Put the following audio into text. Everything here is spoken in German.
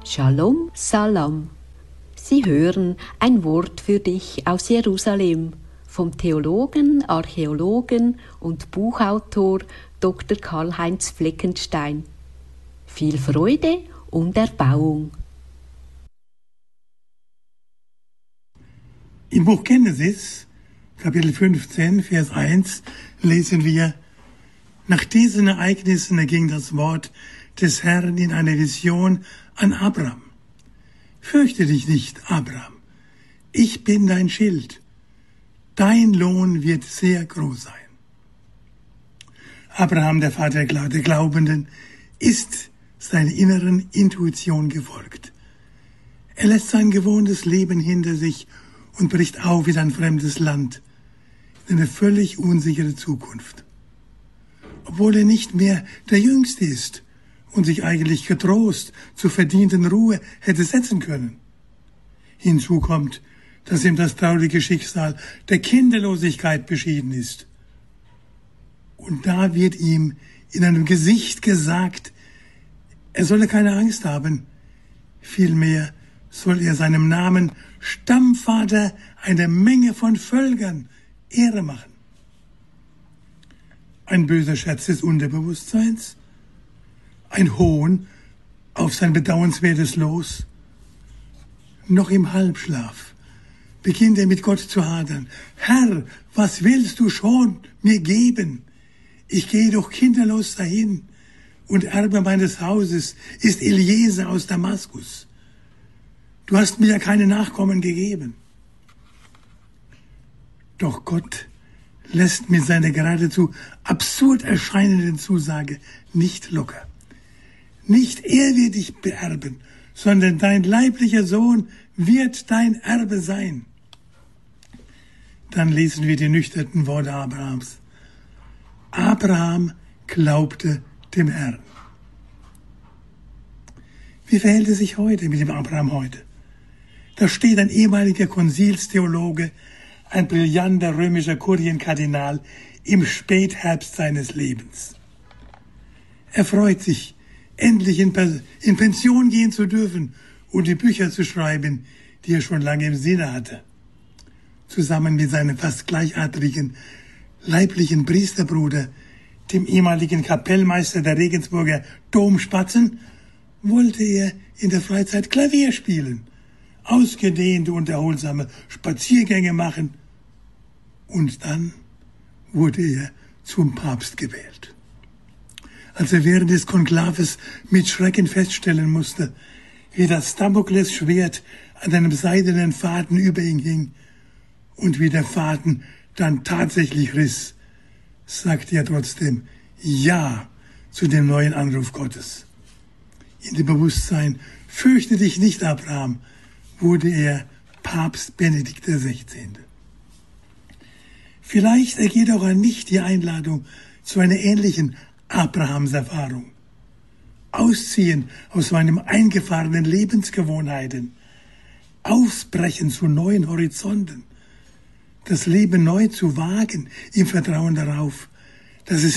Shalom Salam. Sie hören ein Wort für dich aus Jerusalem vom Theologen, Archäologen und Buchautor Dr. Karl-Heinz Fleckenstein. Viel Freude und Erbauung. Im Buch Genesis, Kapitel 15, Vers 1, lesen wir: Nach diesen Ereignissen erging das Wort des Herrn in einer Vision an Abraham. Fürchte dich nicht, Abraham. Ich bin dein Schild. Dein Lohn wird sehr groß sein. Abraham, der Vater der Glaubenden, ist seiner inneren Intuition gefolgt. Er lässt sein gewohntes Leben hinter sich und bricht auf in ein fremdes Land, in eine völlig unsichere Zukunft. Obwohl er nicht mehr der Jüngste ist und sich eigentlich getrost zur verdienten Ruhe hätte setzen können. Hinzu kommt, dass ihm das traurige Schicksal der Kinderlosigkeit beschieden ist. Und da wird ihm in einem Gesicht gesagt, er solle keine Angst haben, vielmehr soll er seinem Namen Stammvater einer Menge von Völkern Ehre machen. Ein böser Scherz des Unterbewusstseins, ein Hohn auf sein bedauernswertes Los. Noch im Halbschlaf beginnt er mit Gott zu hadern. Herr, was willst du schon mir geben? Ich gehe doch kinderlos dahin, und Erbe meines Hauses ist Eliezer aus Damaskus. Du hast mir ja keine Nachkommen gegeben. Doch Gott lässt mit seiner geradezu absurd erscheinenden Zusage nicht locker. Nicht er wird dich beerben, sondern dein leiblicher Sohn wird dein Erbe sein. Dann lesen wir die nüchternen Worte Abrahams. Abraham glaubte dem Herrn. Wie verhält es sich heute mit dem Abraham heute? Da steht ein ehemaliger Konzilstheologe, ein brillanter römischer Kurienkardinal im Spätherbst seines Lebens. Er freut sich, endlich in Pension gehen zu dürfen und die Bücher zu schreiben, die er schon lange im Sinne hatte. Zusammen mit seinem fast gleichaltrigen leiblichen Priesterbruder, dem ehemaligen Kapellmeister der Regensburger Domspatzen, wollte er in der Freizeit Klavier spielen, ausgedehnte und erholsame Spaziergänge machen, und dann wurde er zum Papst gewählt. Als er während des Konklaves mit Schrecken feststellen musste, wie das Damoklesschwert an einem seidenen Faden über ihn hing und wie der Faden dann tatsächlich riss, sagte er trotzdem Ja zu dem neuen Anruf Gottes. In dem Bewusstsein, fürchte dich nicht, Abraham, wurde er Papst Benedikt XVI. Vielleicht ergeht auch an mich die Einladung zu einer ähnlichen Abrahamserfahrung. Ausziehen aus meinen eingefahrenen Lebensgewohnheiten, ausbrechen zu neuen Horizonten, das Leben neu zu wagen im Vertrauen darauf, dass es